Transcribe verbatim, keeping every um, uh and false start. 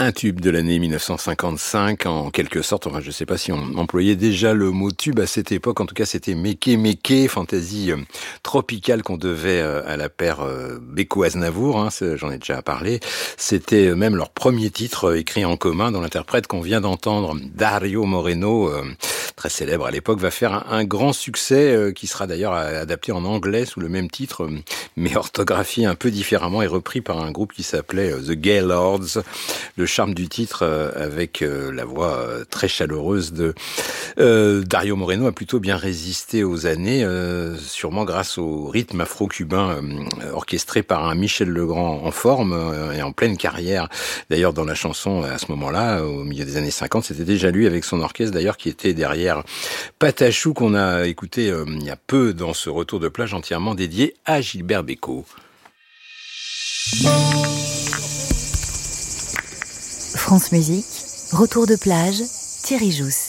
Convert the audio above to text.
Un tube de l'année mille neuf cent cinquante-cinq, en quelque sorte. Enfin, je ne sais pas si on employait déjà le mot tube à cette époque. En tout cas, c'était Méké Méké, fantaisie euh, tropicale qu'on devait euh, à la paire euh, Beko-Aznavour. Hein, j'en ai déjà parlé. C'était même leur premier titre euh, écrit en commun, dont l'interprète qu'on vient d'entendre, Dario Moreno, euh, très célèbre à l'époque, va faire un, un grand succès euh, qui sera d'ailleurs adapté en anglais sous le même titre, euh, mais orthographié un peu différemment et repris par un groupe qui s'appelait euh, The Gaylords. Le charme du titre euh, avec euh, la voix euh, très chaleureuse de euh, Dario Moreno a plutôt bien résisté aux années, euh, sûrement grâce au rythme afro-cubain euh, orchestré par un Michel Legrand en forme euh, et en pleine carrière. D'ailleurs, dans la chanson, à ce moment-là, au milieu des années cinquante, c'était déjà lui avec son orchestre d'ailleurs qui était derrière Patachou, qu'on a écouté euh, il y a peu dans ce retour de plage entièrement dédié à Gilbert Bécaud. France Musique, retour de plage, Thierry Jousse.